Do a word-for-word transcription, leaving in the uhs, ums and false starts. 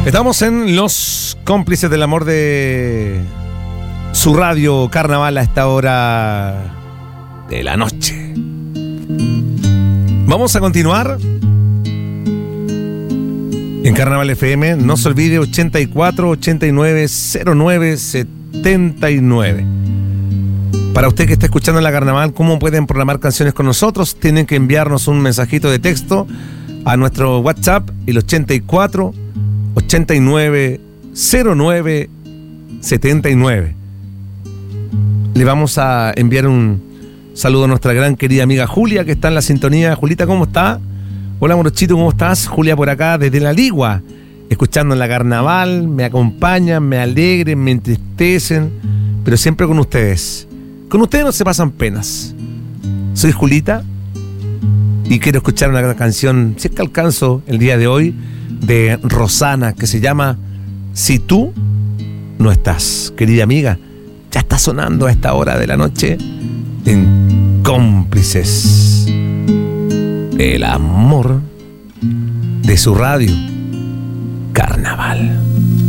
Estamos en Los Cómplices del Amor de su radio Carnaval a esta hora de la noche. Vamos a continuar en Carnaval F M. No se olvide, ochenta y cuatro, ochenta y nueve, cero nueve, setenta y nueve. Para usted que está escuchando en la Carnaval, ¿cómo pueden programar canciones con nosotros? Tienen que enviarnos un mensajito de texto a nuestro WhatsApp, el ochenta y cuatro, ochenta y nueve, cero nueve, setenta y nueve. Le vamos a enviar un saludo a nuestra gran querida amiga Julia, que está en la sintonía. Julita, ¿cómo está? Hola, morochito, ¿cómo estás? Julia por acá, desde La Ligua, escuchando en la Carnaval. Me acompañan, me alegren, me entristecen, pero siempre con ustedes. Con ustedes no se pasan penas. Soy Julita y quiero escuchar una canción, si es que alcanzo el día de hoy, de Rosana, que se llama Si tú no estás. Querida amiga, ya está sonando a esta hora de la noche en Cómplices del Amor de su radio Carnaval.